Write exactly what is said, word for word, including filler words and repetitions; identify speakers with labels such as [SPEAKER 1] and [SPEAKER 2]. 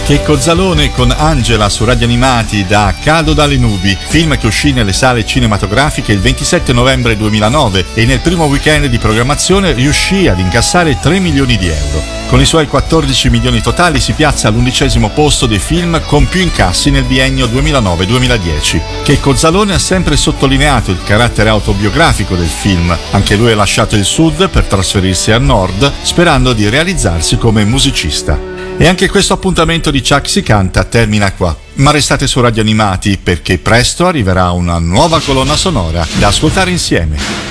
[SPEAKER 1] Checco Zalone con Angela su Radio Animati da Cado dalle nubi, film che uscì nelle sale cinematografiche il ventisette novembre duemilanove e nel primo weekend di programmazione riuscì ad incassare tre milioni di euro. Con i suoi quattordici milioni totali si piazza all'undicesimo posto dei film con più incassi nel biennio duemilanove duemiladieci. Checco Zalone ha sempre sottolineato il carattere autobiografico del film. Anche lui ha lasciato il sud per trasferirsi al nord, sperando di realizzarsi come musicista. E anche questo appuntamento di Chuck si canta termina qua. Ma restate su Radio Animati perché presto arriverà una nuova colonna sonora da ascoltare insieme.